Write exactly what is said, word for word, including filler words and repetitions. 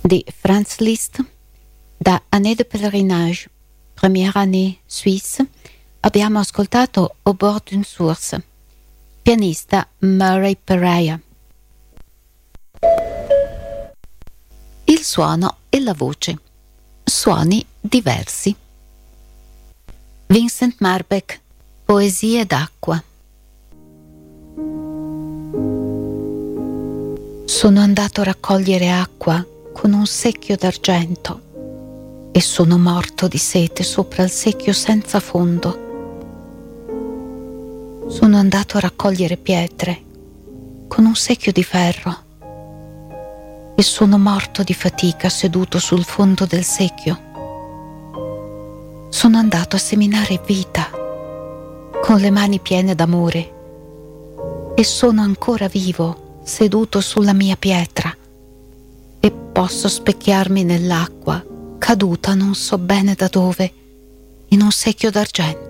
di Franz Liszt, da Année de Pèlerinage, première année Suisse, abbiamo ascoltato Au bord d'une source, pianista Murray Pereira. Il suono e la voce, suoni diversi. Vincent Marbeck, Poesie d'acqua. Sono andato a raccogliere acqua con un secchio d'argento e sono morto di sete sopra il secchio senza fondo. Sono andato a raccogliere pietre con un secchio di ferro e sono morto di fatica seduto sul fondo del secchio. Sono andato a seminare vita con le mani piene d'amore e sono ancora vivo seduto sulla mia pietra e posso specchiarmi nell'acqua caduta non so bene da dove in un secchio d'argento.